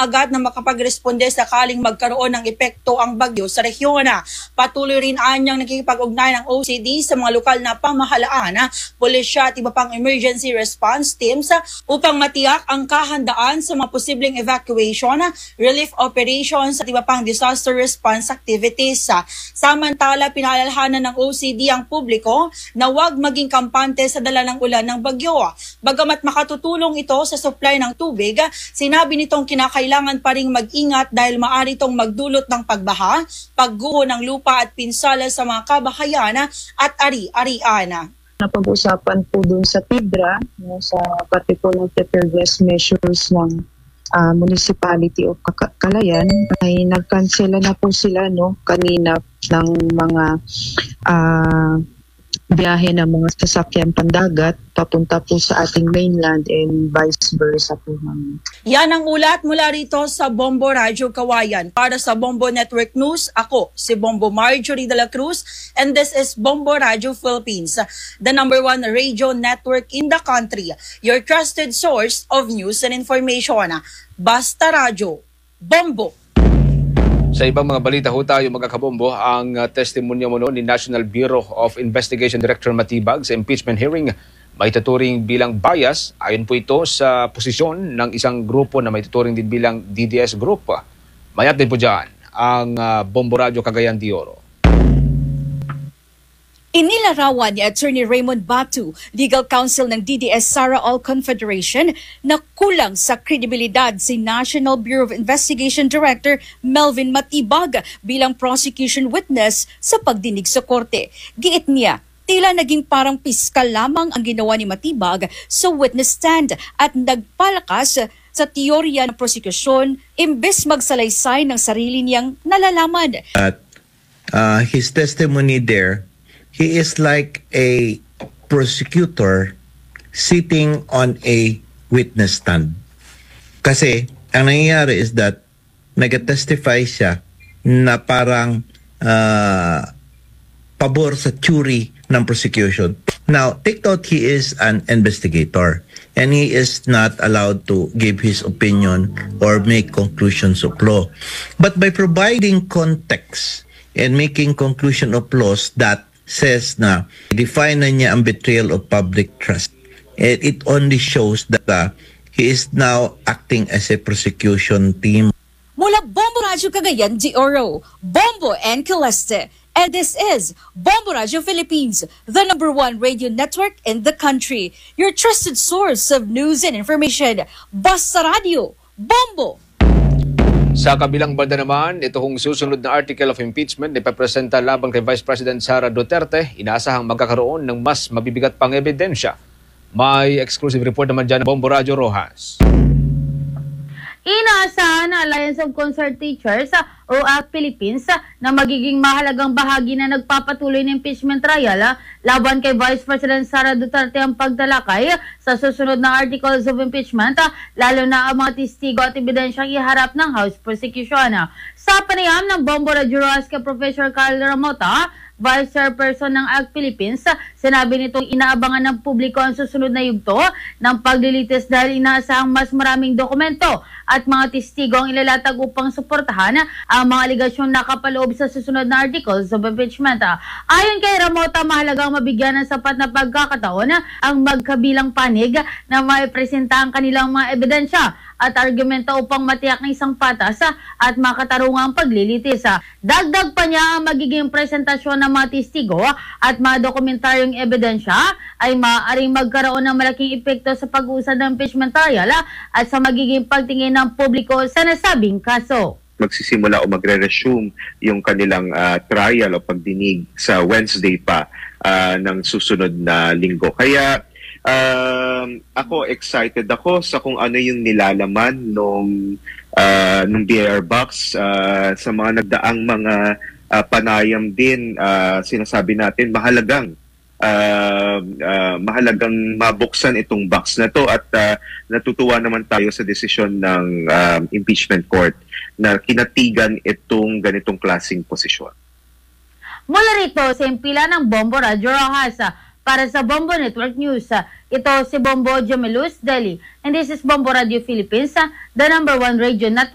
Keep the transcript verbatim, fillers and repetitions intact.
agad na makapagresponde sakaling magkaroon ng epekto ang bagyo sa rehiyon. Patuloy rin anyang nakikipag-ugnay ng O C D sa mga lokal na pamahalaan, pulisya at iba pang emergency response teams upang matiyak ang kahandaan sa mga posibleng evacuation, relief operations at iba pang disaster response activities. Samantala, pinalalhanan ng O C D ang publiko na huwag maging kampante sa dala ng ulan ng bagyo. Bagamat makatutulong ito sa supply ng tubig, sinabi nitong kinakailangan pa ring mag-ingat dahil maaari itong magdulot ng pagbaha, pagguho ng lupa at pinsala sa mga kabahayan at ari-arian. Napag-usapan po dun sa TIDRA, no, sa particular preparedness measures ng uh, Municipality of Calayan, ay nagkansela na po sila no, kanina ng mga uh, biyahe ng mga sasakyan pandagat papunta po sa ating mainland and vice versa po. Yan ang ulat mula rito sa Bombo Radio Kawayan. Para sa Bombo Network News, ako si Bombo Marjorie de la Cruz and this is Bombo Radio Philippines, the number one radio network in the country, your trusted source of news and information. Basta Radio, Bombo! Sa ibang mga balita ho tayo mga kabombo, ang uh, testimonyo mo ni National Bureau of Investigation Director Matibag sa impeachment hearing may tuturing bilang bias. Ayon po ito sa posisyon ng isang grupo na may tuturing din bilang D D S Group. Mayat din po dyan ang uh, Bombo Radio Cagayan de Oro. Inilarawan ni Attorney Raymond Batu, Legal Counsel ng D D S Sara All Confederation, na kulang sa kredibilidad si National Bureau of Investigation Director Melvin Matibag bilang prosecution witness sa pagdinig sa korte. Giit niya, tila naging parang piskal lamang ang ginawa ni Matibag sa witness stand at nagpalakas sa teorya ng prosecution imbes magsalaysay ng sarili niyang nalalaman. At uh, his testimony there, he is like a prosecutor sitting on a witness stand. Kasi ang nangyayari is that nag-testify siya na parang uh, pabor sa theory ng prosecution. Now, take note, he is an investigator and he is not allowed to give his opinion or make conclusions of law. But by providing context and making conclusion of laws that says na define na niya ang betrayal of public trust. And it only shows that uh, he is now acting as a prosecution team. Mula Bombo Radio Cagayan de Oro, Bombo and Celeste. And this is Bombo Radio Philippines, the number one radio network in the country. Your trusted source of news and information. Basta Radio, Bombo! Sa kabilang banda naman, ito hong susunod na article of impeachment na ipapresenta labang kay Vice President Sara Duterte, inaasahang magkakaroon ng mas mabibigat pang ebidensya. May exclusive report naman dyan ng Bombo Radio Rojas. Inaasahan ng Alliance of Concerned Teachers o A C T Philippines na magiging mahalagang bahagi na nagpapatuloy ng impeachment trial laban kay Vice President Sara Duterte ang pagtalakay sa susunod na articles of impeachment, lalo na ang mga testigo at ebidensyang iharap ng House Prosecution. Sa panayam ng Bombo Radio Rojas kay Professor Carl Ramota, Vice Chairperson ng A C T Philippines, sinabi nitong inaabangan ng publiko ang susunod na yugto ng paglilitis dahil inaasahang mas maraming dokumento at mga testigo ang ilalatag upang suportahan ang mga aligasyong nakapaloob sa susunod na articles of impeachment. Ayon kay Ramota, mahalagang mabigyan ng sapat na pagkakataon ang magkabilang panig na maipresenta ang kanilang mga ebidensya at argumento upang matiyak ng isang patas at makatarungang paglilitis. Dagdag pa niya, ang magiging presentasyon ng mga testigo at mga dokumentaryong ebidensya ay maaaring magkaroon ng malaking epekto sa pag-usad ng impeachment trial at sa magiging pagtingin ng publiko sa nasabing kaso. Magsisimula o magre-resume yung kanilang uh, trial o pagdinig sa Wednesday pa uh, ng susunod na linggo. Kaya Uh, ako excited ako sa kung ano yung nilalaman nung uh, nung B I R box, uh, sa mga nagdaang mga uh, panayam din. Uh, sinasabi natin mahalagang uh, uh, mahalagang mabuksan itong box na to at uh, natutuwa naman tayo sa desisyon ng uh, impeachment court na kinatigan itong ganitong klaseng posisyon. Mula rito sa impila ng Bombo Radio Rojas, para sa Bombo Network News, ito si Bombo Jamelus Deli. And this is Bombo Radio Philippines, the number one radio network.